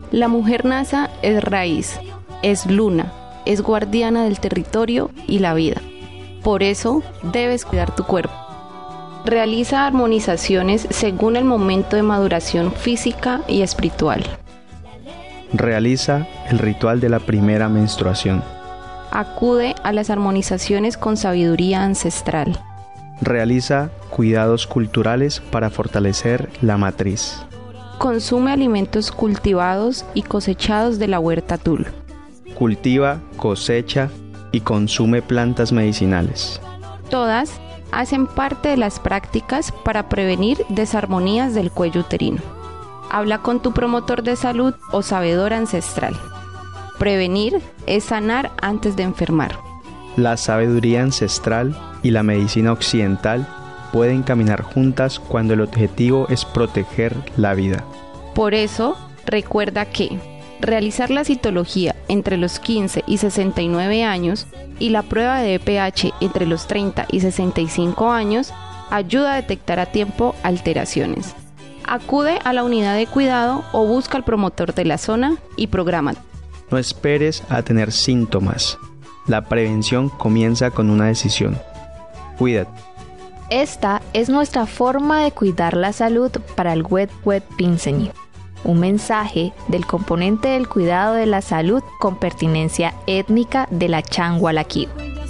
La mujer nasa es raíz, es luna, es guardiana del territorio y la vida. Por eso debes cuidar tu cuerpo. Realiza armonizaciones según el momento de maduración física y espiritual. Realiza el ritual de la primera menstruación. Acude a las armonizaciones con sabiduría ancestral. Realiza cuidados culturales para fortalecer la matriz. Consume alimentos cultivados y cosechados de la huerta Tul. Cultiva, cosecha y consume plantas medicinales. Todas hacen parte de las prácticas para prevenir desarmonías del cuello uterino. Habla con tu promotor de salud o sabedor ancestral. Prevenir es sanar antes de enfermar. La sabiduría ancestral y la medicina occidental pueden caminar juntas cuando el objetivo es proteger la vida. Por eso, recuerda que realizar la citología entre los 15 y 69 años y la prueba de pH entre los 30 y 65 años ayuda a detectar a tiempo alteraciones. Acude a la unidad de cuidado o busca al promotor de la zona y prográmate. No esperes a tener síntomas. La prevención comienza con una decisión. Cuídate. Esta es nuestra forma de cuidar la salud para el Wet Pinseñi. Un mensaje del componente del cuidado de la salud con pertinencia étnica de la Changualaquío.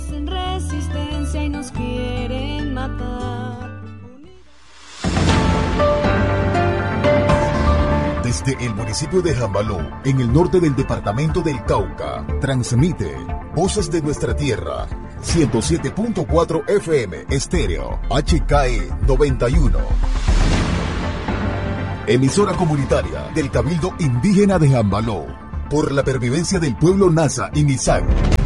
Desde el municipio de Jambaló, en el norte del departamento del Cauca, transmite Voces de Nuestra Tierra, 107.4 FM estéreo, HKE 91. Emisora comunitaria del Cabildo Indígena de Jambaló, por la pervivencia del pueblo Nasa y Misán.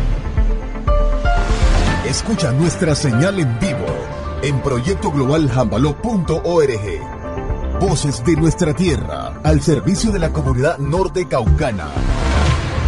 Escucha nuestra señal en vivo en proyectoglobaljambaló.org. Voces de Nuestra Tierra, al servicio de la comunidad norte caucana.